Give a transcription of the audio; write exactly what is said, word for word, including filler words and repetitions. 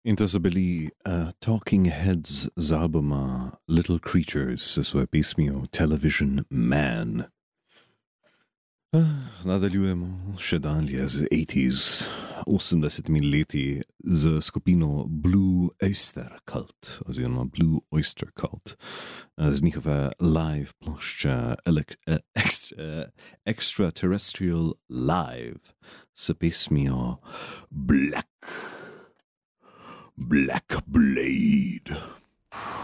In to so bili uh, Talking Heads z albuma Little Creatures s svojo pesmijo Television Man. Uh, nadaljujemo še dalje z osemdesetimi, osemdesetimi leti z skupino Blue Oyster Cult oziroma Blue Oyster Cult z njihove live plošče extra, Extraterrestrial Live s pesmijo Black Black Blade.